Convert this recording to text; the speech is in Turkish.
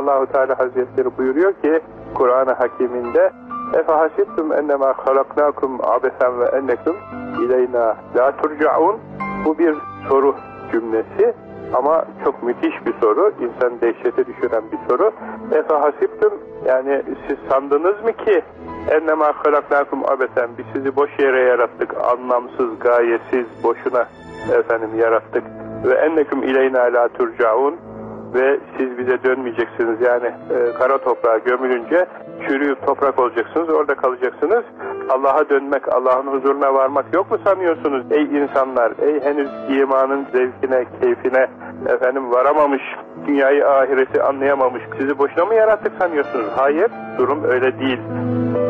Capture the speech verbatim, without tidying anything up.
Allahu Teala Hazretleri buyuruyor ki Kur'an-ı Hakiminde efehasibtum ennemâ halaknâkum abesen ve ennekum ileyna la turcaun. Bu bir soru cümlesi ama çok müthiş bir soru, insan dehşete düşüren bir soru. Efehasibtum, yani siz sandınız mı ki ennemâ halaknâkum abesen, biz sizi boş yere yarattık, anlamsız, gayesiz, boşuna efendim yarattık ve ennekum ileyna la turcaun ve siz bize dönmeyeceksiniz, yani e, kara toprağa gömülünce çürüyüp toprak olacaksınız, orada kalacaksınız. Allah'a dönmek, Allah'ın huzuruna varmak yok mu sanıyorsunuz ey insanlar, ey henüz imanın zevkine, keyfine efendim varamamış, dünyayı ahireti anlayamamış, sizi boşuna mı yarattık sanıyorsunuz? Hayır, durum öyle değil.